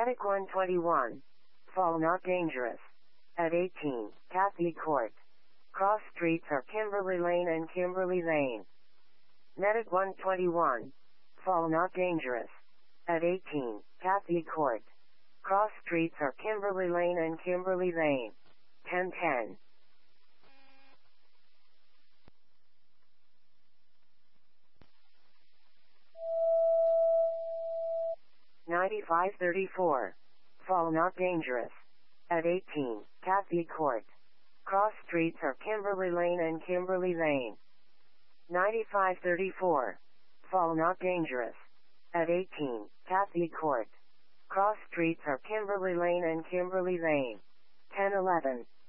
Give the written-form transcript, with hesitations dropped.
Medic 121. Fall not dangerous. At 18, Cathy Court. Cross streets are Kimberley Lane and Kimberley Lane. Medic 121. Fall not dangerous. At 18, Cathy Court. Cross streets are Kimberley Lane and Kimberley Lane. 1010. 9534. Fall not dangerous. At 18, Cathy Court. Cross streets are Kimberley Lane and Kimberley Lane. 9534. Fall not dangerous. At 18, Cathy Court. Cross streets are Kimberley Lane and Kimberley Lane. 1011.